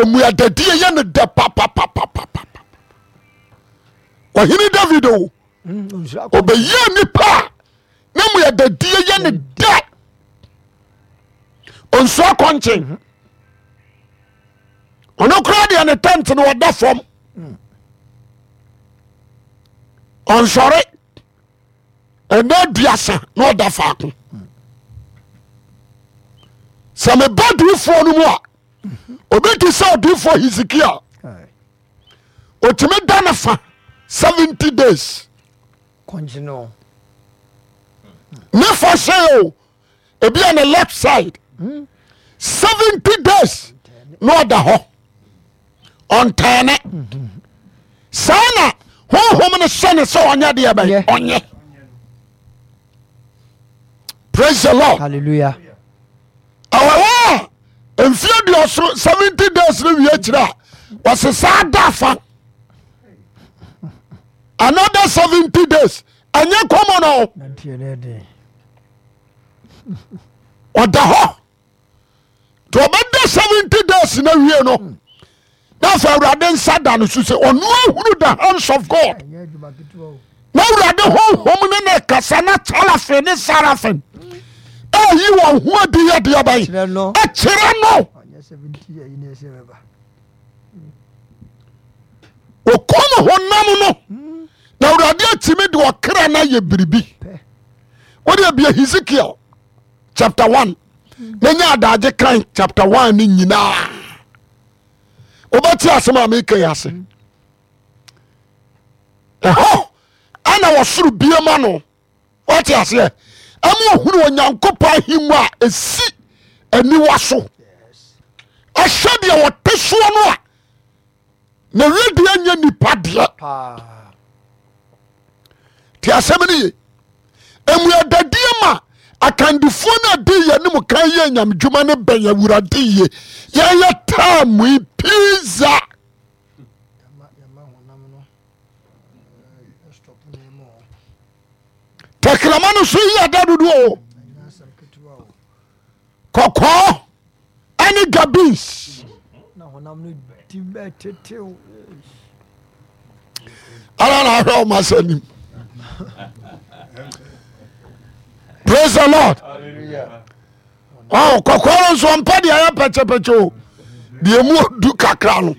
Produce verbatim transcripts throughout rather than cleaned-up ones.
emuyadadie ye ne de papa papa papa wahini David o obeye nipa na muyadadie ye ne de onso akonchen ono kra de ne tent no wada fom on sorry eno duasa no wada faako se me badu fo no mu a obeti se odi fo Hezekiah otime dana fa seventy days Continue. ne for sale ebi on the left side mm. seventy days no other ho on ten mm-hmm. sana ho ho me sene so onya de ba onye praise the Lord Hallelujah. awa enfie dio so seventy days no wie kira was sa dafa another seventy days anya komo no oda ho to obeda seventy days na wie no na fa awurade nsada no so se onu ahuru the hands of God na awurade ho hom ne ne kasa na talafe ne sarafen eh yi wo ho adi ye de abai e kire no o kono honam no na awurade atime de okra na ye biribi what dey be Ezekiel chapter one nenya adaje kan chapter one ni nyina obati asema make yase eh ana wasuru biema no what yase amu ohuru onyankopa himu a esi aniwa so ahwede ya woteso no a na redi anya nipa de ti asemni emuyadadie ma akandifo na de ye ne mukan ye nyamdwuma ne ben awurade ye ye ye tamu pizza tekramano so ye adadudu o koko ani gabins na honam no dibetetew ala na ho masanim. Praise the Lord. Hallelujah. Oh, kokoro so mpa dia ya peche peche o. Die mu du kakra no.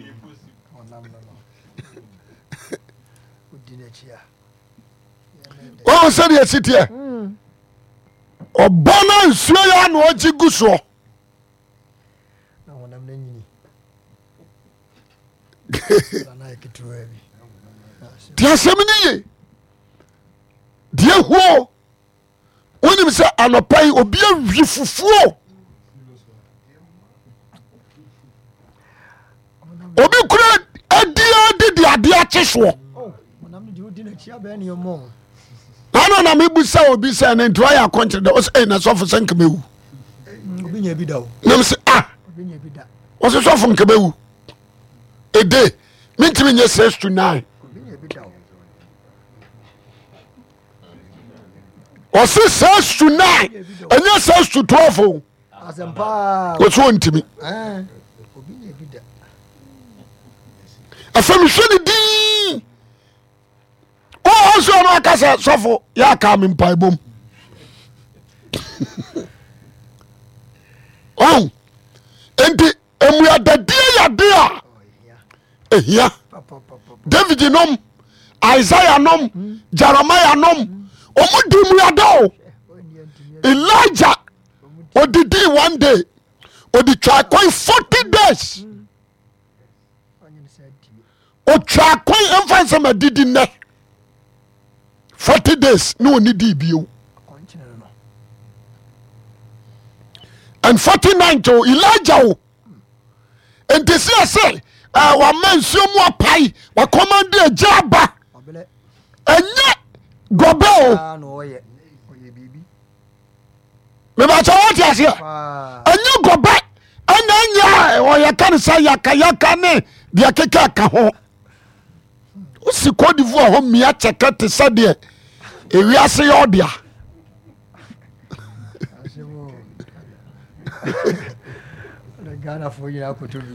Oh, say the city e. Obona nsuo ya na oji guso. Na wonam na nyini. Na ekitwe bi. Dia semini ye. Die huo onim se anopai obi awi fufuo obi kura adia didi adia cheso onam di odi na chia be ne mo ano na mebu sa obi se na ntwa ya kontre de o se na sofo se nkemewu obi nya bi da o nam se ah obi nya bi da o se sofo nkemewu ede mintimi nya six to nine or say six to nine and yes six to twelve what's one to me a family should be oh also no kasa sofo ya kam in pai bom oh enti emuyadadie ya dia ehia David nom Isaiah nom Jeremiah nom omudi muyado Elijah odidi one day odi try coin forty days o try coin emphasis ma didi ne forty days no ni di bio and forty-nine to Elijah o and they say say uh, wa man so mu apai wa command e jaba enye gobe o no oye oye bibi me ba chawo ti ase enye gobe anya anya oye kan sa yaka yaka ne dia keka ka ho usi Cote d'Ivoire ho mia cheka te sa de ewi ase yo dia Ghana for you